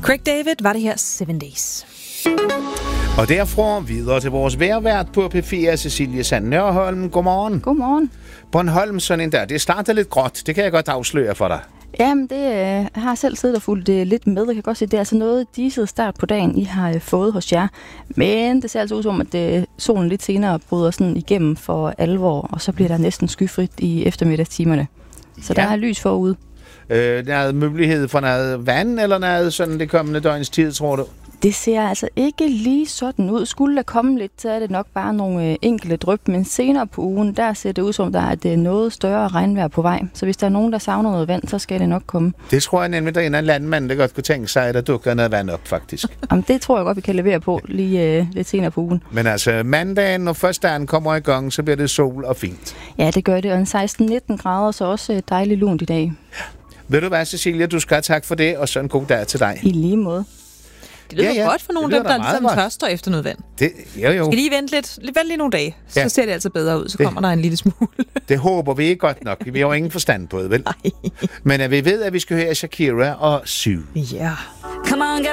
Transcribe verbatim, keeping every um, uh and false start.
Craig David var det her Seven Days. Og derfra videre til vores vejrvært på P fire, Cecilie Sand Nørholm. Godmorgen. Godmorgen. Bornholm, sådan en der. Det starter lidt gråt. Det kan jeg godt afsløre for dig. Jamen, det øh, har jeg selv siddet og fulgt øh, lidt med. Jeg kan godt se, det er altså noget diset start på dagen, I har øh, fået hos jer. Men det ser altså ud som, at øh, solen lidt senere bryder sådan igennem for alvor, og så bliver der næsten skyfrit i eftermiddagstimerne. Så ja. Der er lys forude. Øh, der er mulighed for noget vand, eller noget sådan det kommende døgns tid, tror du? Det ser altså ikke lige sådan ud. Skulle der komme lidt, så er det nok bare nogle øh, enkelte dryp, men senere på ugen, der ser det ud som, der er et øh, noget større regnvejr på vej. Så hvis der er nogen, der savner noget vand, så skal det nok komme. Det tror jeg nemlig, der er en anden landmand, der godt kunne tænke sig, at der dukker noget vand op, faktisk. Jamen, det tror jeg godt, vi kan levere på lige øh, lidt senere på ugen. Men altså, mandagen, når første dagen kommer i gang, så bliver det sol og fint. Ja, det gør det. Og seksten nitten grader, så også øh, dejligt lunt i dag. Ja. Ved du hvad, Cecilia, du skal have tak for det, og så en god dag til dig. I lige måde. Det lyder ja, ja. godt for nogle, der, der ligesom tørster efter noget vand. Det, jo, jo. Skal lige vente lidt, vente lige nogle dage, så ja. ser det altså bedre ud. Så det, kommer der en lille smule. Det håber vi ikke godt nok. Vi har jo ingen forstand på det, vel? Nej. Men at vi ved, at vi skal høre Shakira og Sue. Ja. Come on, get